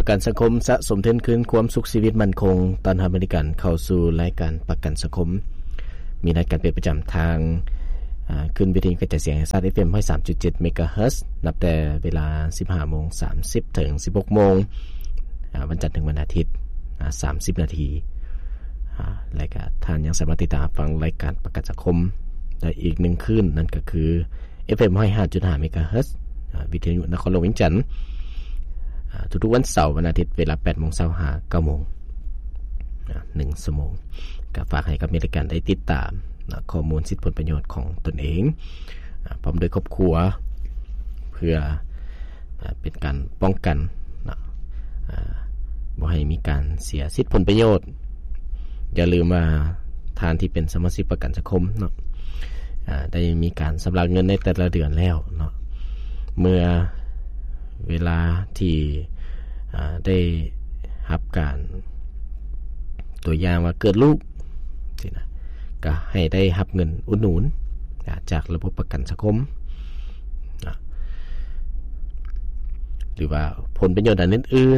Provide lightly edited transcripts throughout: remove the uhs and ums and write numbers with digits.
ประกันสังคมสะสมทุนคืนความสุขชีวิตมั่นคงตอนทำบริการเข้าสู่รายการประกันสังคมมีรายการเป็นประจำทางขึ้นวิทยุกระจายเสียงแห่งชาติ FM 103.7 เมกะเฮิรตซ์นับแต่เวลา 15:30 ถึง 16:00 นวันจันทร์ถึงวันอาทิตย์30 นาทีรายการท่านยังสามารถติดตามฟังรายการประกันสังคมได้อีก1คืนนั่นก็คือ FM 105.5 เมกะเฮิรตซ์วิทยุนครหลวงเวียงจันทน์ทุกๆวันเสาร์วันอาทิตย์เวลา 8:00 น. 9:00 น. 1 ชั่วโมงก็ฝากให้กับรายการได้ติดตามข้อมูลสิทธิผลประโยชน์ของตนเองพร้อมด้วยครอบครัวเพื่อเป็นการป้องกันบ่ให้มีการเสียสิทธิผลประโยชน์อย่าลืมว่าทานที่เป็นสมาชิกประกันสังคมเนาะได้มีการชำระเงินในแต่ละเดือนแล้วเนาะเมื่อเวลาที่ได้รับการตัวอย่างว่าเกิดลูกสินะก็ให้ได้รับเงินอุดหนุนจากระบบประกันสังคมหรือว่าผลประโยชน์อันอื่น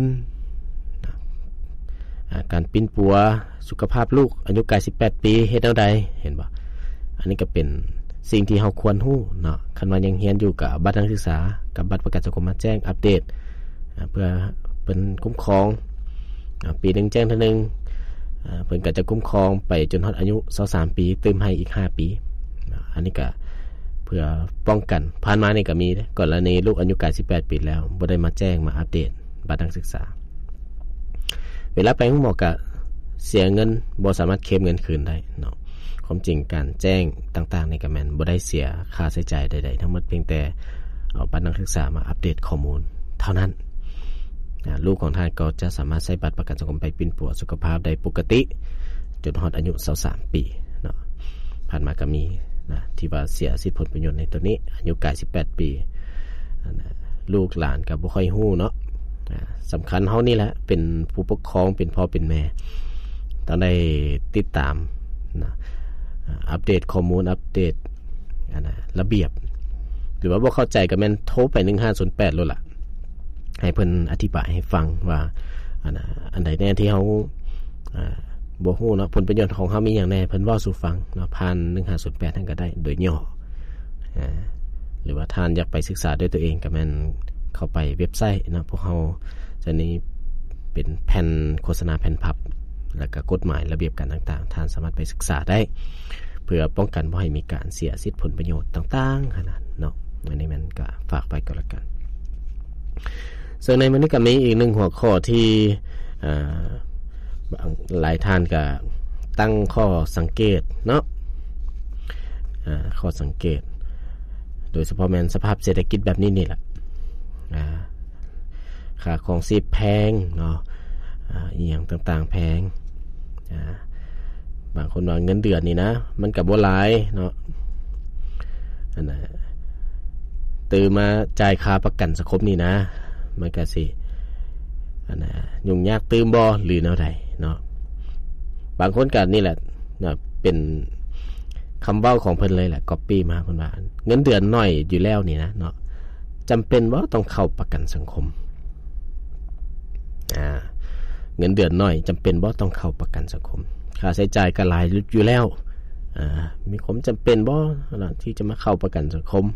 ๆการปิ้นปัวสุขภาพลูกอายุ18 ปีเฮ็ดแนวใดเห็นบ่อันนี้ก็เป็นสิ่งที่เราควรรู้เนาะคันว่ายังเรียนอยู่กับบัตรนักศึกษากับบัตรประกันสังคมมาแจ้งอัปเดตเพื่อเป็นคุ้มครองปีนึงแจ้งเท่านึงเพิ่นก็จะคุ้มครองไปจนฮอดอายุ23 ปีเติมให้อีก5 ปีอันนี้ก็เพื่อป้องกันผ่านมานี่ก็มีกรณีลูกอายุ18 ปีแล้วบ่ได้มาแจ้งมาอัปเดตบัตรนักศึกษาเวลาไปหมอก็เสียเงินบ่สามารถเคลมเงินคืนได้เนาะความจริงการแจ้งต่างๆในก็แม่นบ่ได้เสียค่าใช้จ่ายใดๆทั้งหมดเพียงแต่เอาบัตรนักศึกษามาอัปเดตข้อมูลเท่านั้นลูกของท่านก็จะสามารถใช้บัตรประกันสังคมไปปิ้นปัวสุขภาพได้ปกติจนฮอดอายุ23 ปีเนาะผ่านมาก็มีนะที่ว่าเสียสิทธิผลประโยชน์ในตัวนี้อายุ18 ปีลูกหลานก็บ่ค่อยฮู้เนาะสำคัญเฮานี่แหละเป็นผู้ปกครองเป็นพ่อเป็นแม่ต้องได้ติดตามนะอัปเดตข้อมูลอัปเดตระเบียบหรือว่าบ่เข้าใจก็แม่นโทรไป1508โลดล่ะให้เพิ่นอธิบายให้ฟังว่าอันใดแน่ที่เฮาบ่ฮู้เนาะผลประโยชน์ของเฮามีหยังแน่เพิ่นเว้าสู่ฟังเนาะผ่าน1508นั่นก็ได้โดยย่อหรือว่าท่านอยากไปศึกษาด้วยตัวเองก็แม่นเข้าไปเว็บไซต์เนาะพวกเฮาจะนี้เป็นแผ่นโฆษณาแผ่นพับแล้วก็กฎหมายระเบียบการต่างๆท่านสามารถไปศึกษาได้เพื่อป้องกันบ่ให้มีการเสียสิทธิผลประโยชน์ต่างๆขนาดเนาะอันนี้มันก็ฝากไปก็แล้วกันส่วนในมื้อนี้ก็มีอีก1หัวข้อที่หลายท่านก็ตั้งข้อสังเกตเนาะข้อสังเกตโดยเฉพาะแม่นสภาพเศรษฐกิจแบบนี้นี่แหละค่าของชีพแพงเนาะอีหยังต่างๆแพงบางคนว่าเงินเดือนนี่นะมันก็บ่หลายเนาะอันน่ะตื่นมาจ่ายค่าประกันสังคมนี่นะมันก็สิอันน่ะยุ่งยากตื่มบ่หรือแนวใดเนาะบางคนก็นี่แหละเนาะเป็นคำเว้าของเพิ่นเลยแหละก๊อปปี้มาเพิ่นว่าเงินเดือนน้อยอยู่แล้วนี่นะเนาะจำเป็นบ่ต้องเข้าประกันสังคมเงินเดือนน้อยจำเป็นบ่ต้องเข้าประกันสังคมค่าใช้จ่ายก็หลายอยู่แล้วมีความจำเป็นบ่ที่จะมาเข้าประกันสังคม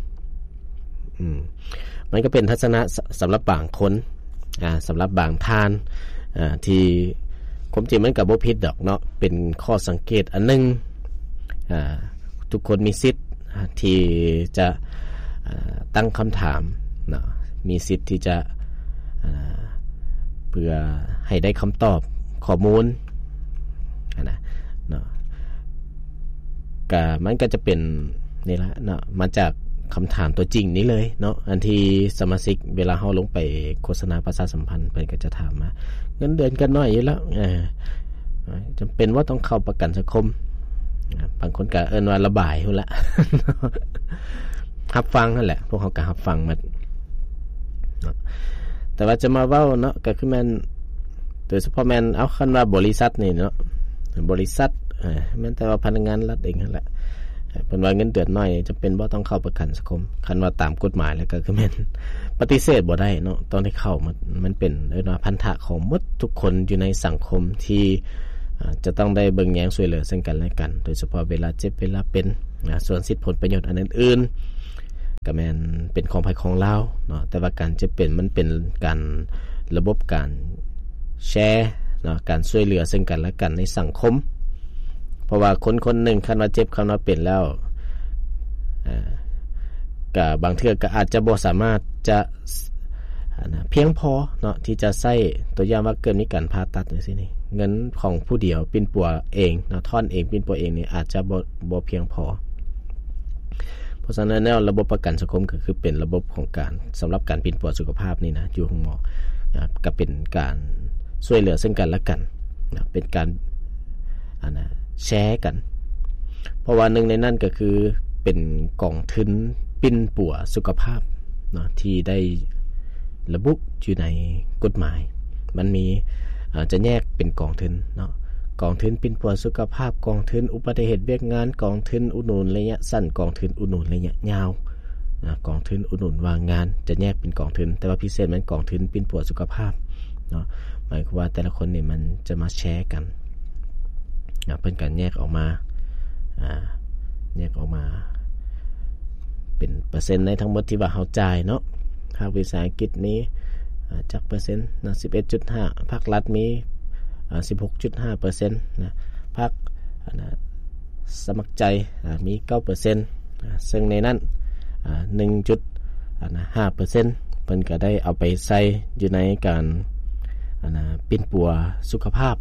มันก็เป็นทัศนะสำหรับบางคนสำหรับบางท่านที่ความจริงมันก็บ่ผิดดอกเนาะเป็นข้อสังเกตอันนึงทุกคนมีสิทธิ์ที่จะตั้งคำถามเนาะมีสิทธิ์ที่จะเพื่อให้ได้คำตอบข้อมูลนะเนาะก็มันก็จะเป็นนี่ละเนาะมาจากคำถามตัวจริงนี้เลยเนาะอันที่สมาชิกเวลาเฮาลงไปโฆษณาประชาสัมพันธ์เพิ่นก็จะถามมาเงินเดือนกันน้อยอยู่แล้วจำเป็นว่าต้องเข้าประกันสังคมบางคนก็เอิ้นว่าระบายพุ่นละ รับฟังนั่นแหละพวกเฮาก็รับฟังหมดแต่ว่าจะมาเว้าเนาะก็คือแม่นโดยเฉพาะแม่นเอาคันว่าบริษัทนี่เนาะบริษัทแม่นแต่ว่าพนักงานรัฐเองนั่นแหละเพิ่นว่าเงินเดือนน้อยจำเป็นบ่ต้องเข้าประกันสังคมคันว่าตามกฎหมายแล้วก็คือแม่นปฏิเสธบ่ได้เนาะต้องได้เข้ามันเป็นว่าพันธะของหมดทุกคนอยู่ในสังคมที่จะต้องได้เบิ่งแยงช่วยเหลือซึ่งกันและกันโดยเฉพาะเวลาเจ็บเวลาเป็นส่วนสิทธิผลประโยชน์อันอื่นๆก็แม่นเป็นของภายของเราเนาะแต่ว่าการเจ็บเป็นมันเป็นการระบบการแชร์เนาะการช่วยเหลือซึ่งกันและกันในสังคมเพราะว่าคนๆนึงคันว่าเจ็บคันว่าเป็นแล้วก็บางเทื่อก็อาจจะบ่สามารถจะเพียงพอเนาะที่จะใช้ตัวอย่างว่าเกิดมีการผ่าตัดจังซี่นี่เงินของผู้เดียวปิ้นปัวเองเนาะท่อนเองปิ้นปัวเองนี่อาจจะบ่เพียงพอเพราะฉะนั้นแล้วระบบประกันสังคมก็คือเป็นระบบของการสำหรับการปิ้นปัวสุขภาพนี่นะอยู่ของหมอก็เป็นการช่วยเหลือซึ่งกันและกันนะเป็นการแชร์กันเพราะว่าหนึ่งในนั้นก็คือเป็นกองทุนปิ้นปัวสุขภาพเนาะที่ได้ระบุอยู่ในกฎหมายมันมีจะแยกเป็นกองทุนเนาะกองทุนปิ้นปัวสุขภาพกองทุนอุบัติเหตุเวียกงานกองทุนอุดหนุนระยะสั้นกองทุนอุดหนุนระยะยาวกองทุนอุดหนุนวางงานจะแยกเป็นกองทุนแต่ว่าพิเศษมันกองทุนปิ้นปัวสุขภาพเนาะหมายความว่าแต่ละคนนี่มันจะมาแชร์กันเป็นการแยกออกมาเป็นเปอร์เซ็นต์ในทั้งหมดที่ว่าเฮาจ่ายเนาะภาควิสาหกิจมีจักเปอร์เซ็นต์นะ 11.5 ภาครัฐมี 16.5% นะภาคสมัครใจมี 9% ซึ่งในนั้น1.5% เพิ่นก็ได้เอาไปใส่อยู่ในการปิ้นปัวสุขภาพ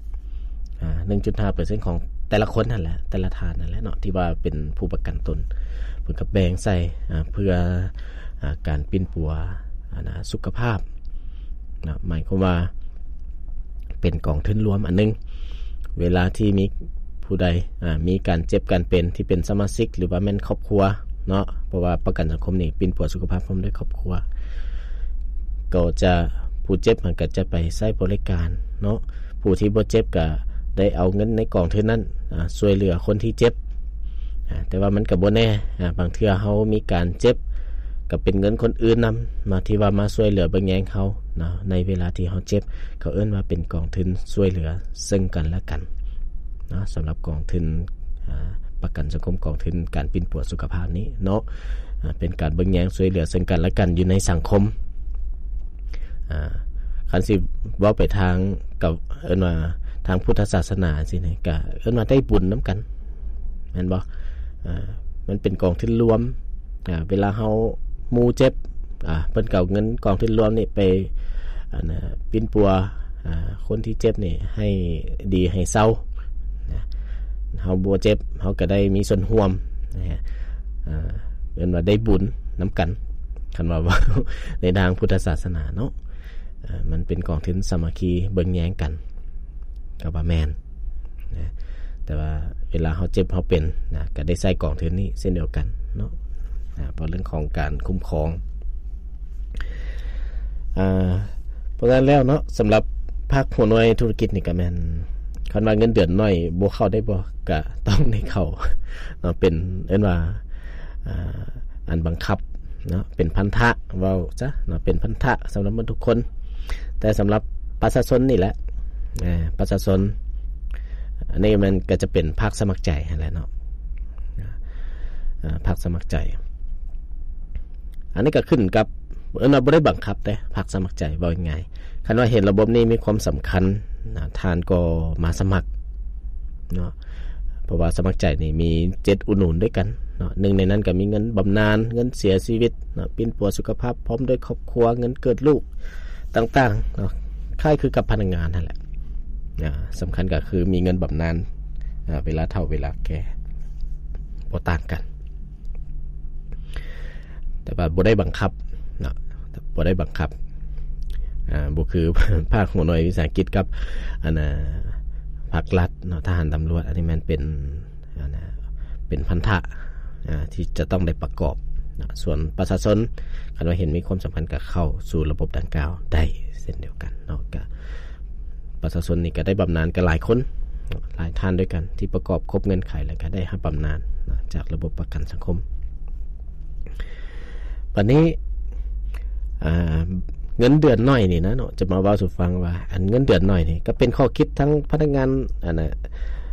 1.5% ของแต่ละคนนั่นแหละแต่ละทานนั่นแหละเนาะที่ว่าเป็นผู้ประกันตนเพิ่นก็แบ่งใส่เพื่อการปิ้นปัวสุขภาพนะหมายความว่าเป็นกองทุนรวมอันนึงเวลาที่มีผู้ใดมีการเจ็บการเป็นที่เป็นสมาชิกหรือว่าแม่นครอบครัวเนาะเพราะว่าประกันสังคมนี่ปิ้นปัวสุขภาพพร้อมด้วยครอบครัวก็จะผู้เจ็บมันก็จะไปใช้บริการเนาะผู้ที่บ่เจ็บก็ได้เอาเงินในกองทุนนั้นช่วยเหลือคนที่เจ็บแต่ว่ามันก็บ่แน่บางเทื่อเฮามีการเจ็บก็เป็นเงินคนอื่นนำมาที่ว่ามาช่วยเหลือเบิ่งแยงเขาเนาะในเวลาที่เฮาเจ็บเขาเอิ้นว่าเป็นกองทุนช่วยเหลือซึ่งกันและกันเนาะสำหรับกองทุนประกันสังคมกองทุนการปิ้นปัวสุขภาพนี้เนาะเป็นการเบิ่งแยงช่วยเหลือซึ่งกันและกันอยู่ในสังคมคันสิเว้าไปทางกับเอิ้นว่าทางพุทธศาสนาสินี่ก็เอิ้นว่าได้บุญนำกันแม่นบ่มันเป็นกองทุนรวมเวลาเฮาหมู่เจ็บเพิ่นก็เอาเงินกองทุนรวมนี่ไปปิ้นปัวคนที่เจ็บนี่ให้ดีให้เศร้าเฮาบ่เจ็บเฮาก็ได้มีส่วนร่วมนะฮะเอิ้นว่าได้บุญนำกันคันว่าในทางพุทธศาสนาเนาะมันเป็นกองทุนสามัคคีเบิ่งแยงกันก็ว่าแม่นนะแต่ว่าเวลาเฮาเจ็บเฮาเป็นนะก็ได้ใช้กองทุนนี้เช่นเดียวกันเนาะเพราะเรื่องของการคุ้มครองเพราะฉะนั้นแล้วเนาะสำหรับภาคหัวหน่วยธุรกิจนี่ก็แม่นคันว่าเงินเดือนน้อยบ่เข้าได้บ่ก็ต้องได้เข้าเนาะเป็นเอิ้นว่าอันบังคับเนาะเป็นพันธะเว้าซะเนาะเป็นพันธะสำหรับทุกคนแต่สำหรับประชาชนนี่แหละประชาชนอันนี้มันก็จะเป็นภาคสมัครใจนั่นแหละเนาะภาคสมัครใจอันนี้ก็ขึ้นกับเราบ่ได้บังคับแต่ภาคสมัครใจว่ายังไงคันว่าเห็นระบบนี้มีความสำคัญทานก็มาสมัครเนาะเพราะว่าสมัครใจนี่มี7อุดหนุนด้วยกันเนาะหนึ่งในนั้นก็มีเงินบำนาญเงินเสียชีวิตเนาะปิ้นปัวสุขภาพพร้อมด้วยครอบครัวเงินเกิดลูกต่างๆเนาะคล้ายคือกับพนักงานนั่นแหละสำคัญก็คือมีเงินบำนาญเวลาเฒ่าเวลาแก่บ่ต่างกันแต่ว่าบ่ได้บังคับเนาะบ่ได้บังคับบ่คือภาคหัวหน่วยวิสาหกิจกับภาครัฐเนาะทหารตำรวจอันนี้มันเป็นพันธะที่จะต้องได้ประกอบนะส่วนประชาชนคันว่าเห็นมีความสำคัญกับเข้าสู่ระบบดังกล่าวได้เช่นเดียวกันเนาะก็ประชาชนนี่ก็ได้บำนาญกันหลายคนหลายท่านด้วยกันที่ประกอบครบเงื่อนไขแล้วก็ได้รับบำนาญจากระบบประกันสังคมวันนี้เงินเดือนน้อยนี่นะเนาะจะมาเว้าสู่ฟังว่าอันเงินเดือนน้อยนี่ก็เป็นข้อคิดทั้งพนักงาน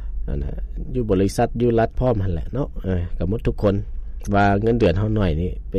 อยู่บริษัทอยู่รัฐพร้อมหั่นแหละเนาะก็หมดทุกคนว่าเงินเดือนเฮาน้อยนี่